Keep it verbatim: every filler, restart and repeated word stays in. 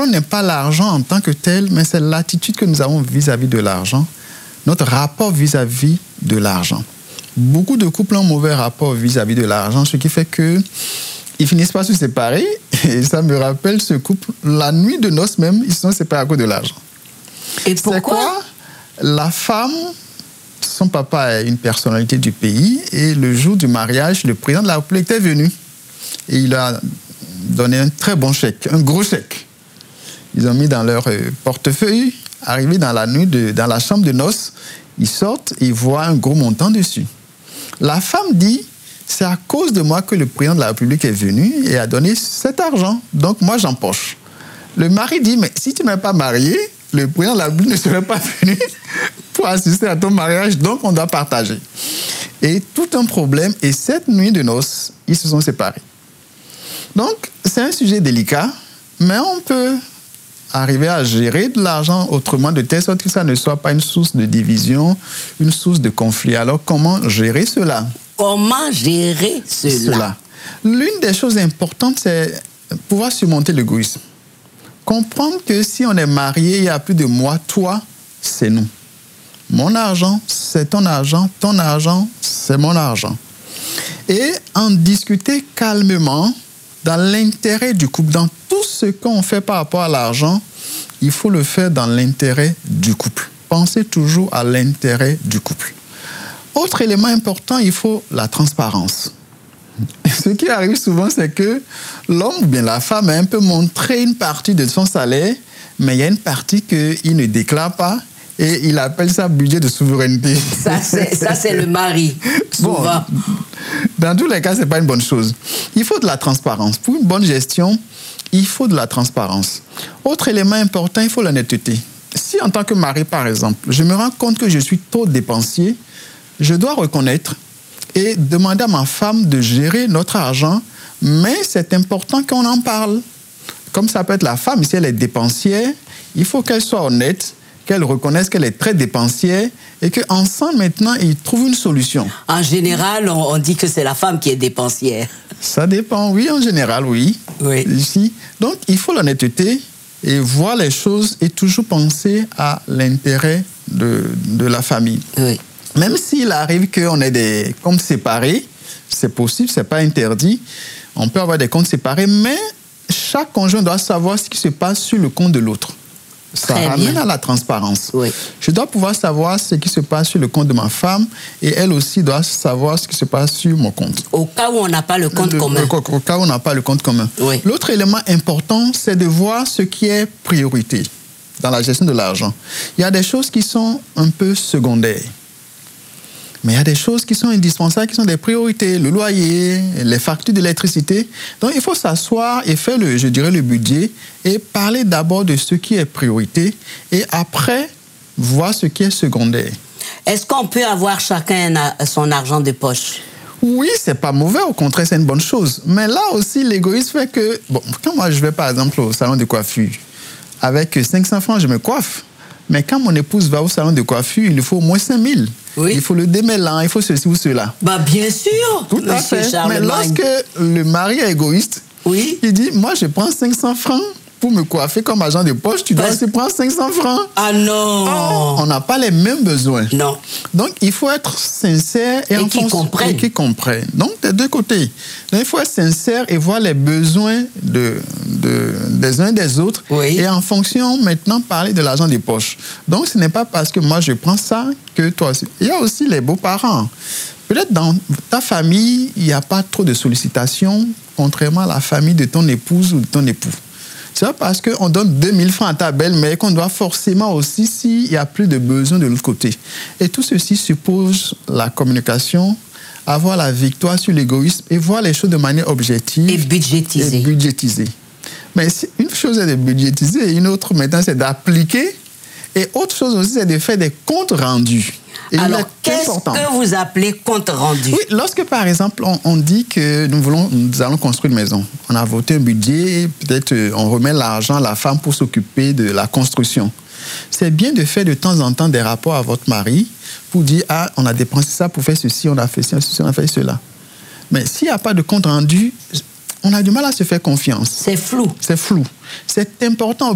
problème n'est pas l'argent en tant que tel, mais c'est l'attitude que nous avons vis-à-vis de l'argent, notre rapport vis-à-vis de l'argent. Beaucoup de couples ont un mauvais rapport vis-à-vis de l'argent, ce qui fait qu'ils finissent par se séparer. Et ça me rappelle ce couple, la nuit de noces même, ils se sont séparés à cause de l'argent. Et pourquoi? C'est quoi? La femme, son papa est une personnalité du pays, et le jour du mariage, le président de la République est venu. Et il a donné un très bon chèque, un gros chèque. Ils ont mis dans leur portefeuille, arrivé dans la nuit, de, dans la chambre de noces, ils sortent et ils voient un gros montant dessus. La femme dit, c'est à cause de moi que le président de la République est venu et a donné cet argent. Donc moi, j'empoche. Le mari dit, mais si tu ne m'es pas marié, le président de la République ne serait pas venu pour assister à ton mariage, donc on doit partager. Et tout un problème, et cette nuit de noces, ils se sont séparés. Donc, c'est un sujet délicat, mais on peut arriver à gérer de l'argent autrement, de telle sorte que ça ne soit pas une source de division, une source de conflit. Alors, comment gérer cela? Comment gérer cela? cela. L'une des choses importantes, c'est pouvoir surmonter l'égoïsme. Comprendre que si on est marié, il n'y a plus de moi, toi, c'est nous. Mon argent, c'est ton argent, ton argent, c'est mon argent. Et en discuter calmement, dans l'intérêt du couple, dans tout ce qu'on fait par rapport à l'argent, il faut le faire dans l'intérêt du couple. Pensez toujours à l'intérêt du couple. Autre élément important, il faut la transparence. Ce qui arrive souvent, c'est que l'homme ou bien la femme a un peu montré une partie de son salaire, mais il y a une partie qu'il ne déclare pas et il appelle ça budget de souveraineté. Ça, c'est, ça, c'est le mari, souvent. Bon, dans tous les cas, ce n'est pas une bonne chose. Il faut de la transparence. Pour une bonne gestion, il faut de la transparence. Autre élément important, il faut l'honnêteté. Si en tant que mari, par exemple, je me rends compte que je suis trop dépensier, je dois reconnaître et demander à ma femme de gérer notre argent, mais c'est important qu'on en parle. Comme ça peut être la femme, si elle est dépensière, il faut qu'elle soit honnête, qu'elle reconnaisse qu'elle est très dépensière et qu'ensemble, maintenant, ils trouvent une solution. En général, on, on dit que c'est la femme qui est dépensière. Ça dépend, oui, en général, oui. Oui. Ici. Donc, il faut l'honnêteté et voir les choses et toujours penser à l'intérêt de, de la famille. Oui. Même s'il arrive qu'on ait des comptes séparés, c'est possible, ce n'est pas interdit. On peut avoir des comptes séparés, mais chaque conjoint doit savoir ce qui se passe sur le compte de l'autre. Ça Très ramène bien. à la transparence. Oui. Je dois pouvoir savoir ce qui se passe sur le compte de ma femme et elle aussi doit savoir ce qui se passe sur mon compte. Au cas où on n'a pas le compte le, commun. Le, au cas où on n'a pas le compte commun. Oui. L'autre élément important, c'est de voir ce qui est priorité dans la gestion de l'argent. Il y a des choses qui sont un peu secondaires. Mais il y a des choses qui sont indispensables, qui sont des priorités, le loyer, les factures d'électricité. Donc, il faut s'asseoir et faire, le, je dirais, le budget et parler d'abord de ce qui est priorité et après, voir ce qui est secondaire. Est-ce qu'on peut avoir chacun son argent de poche? Oui, c'est pas mauvais, au contraire, c'est une bonne chose. Mais là aussi, l'égoïsme fait que... Bon, quand moi, je vais, par exemple, au salon de coiffure, avec cinq cents francs, je me coiffe. Mais quand mon épouse va au salon de coiffure, il lui faut au moins cinq mille. Oui. Il faut le démêlant, il faut ceci ou cela. Bah bien sûr, Tout à fait. Mais lorsque le mari est égoïste, oui. il dit, moi je prends cinq cents francs pour me coiffer comme agent de poche, tu dois Parce... aussi prendre cinq cents francs. Ah non. Oh, on n'a pas les mêmes besoins. Non. Donc il faut être sincère et, et en qui comprenne. Et qui comprenne. Donc des deux côtés. Donc, il faut être sincère et voir les besoins de, de, des uns et des autres. Oui. Et en fonction, maintenant, parler de l'argent des poches. Donc ce n'est pas parce que moi je prends ça que toi aussi. Il y a aussi les beaux-parents. Peut-être dans ta famille, il n'y a pas trop de sollicitations, contrairement à la famille de ton épouse ou de ton époux. C'est pas parce qu'on donne deux mille francs à ta belle-mère qu'on doit forcément aussi, s'il n'y a plus de besoin de l'autre côté. Et tout ceci suppose la communication, avoir la victoire sur l'égoïsme et voir les choses de manière objective. Et budgétiser. Et budgétiser. Mais une chose est de budgétiser et une autre maintenant c'est d'appliquer. Et autre chose aussi c'est de faire des comptes rendus. Et alors, qu'est-ce que vous appelez compte rendu? Oui, lorsque par exemple on, on dit que nous voulons, nous allons construire une maison, on a voté un budget, peut-être on remet l'argent à la femme pour s'occuper de la construction. C'est bien de faire de temps en temps des rapports à votre mari pour dire ah on a dépensé ça pour faire ceci, on a fait ceci, on a fait cela. Mais s'il n'y a pas de compte rendu, on a du mal à se faire confiance. C'est flou. C'est flou. C'est important.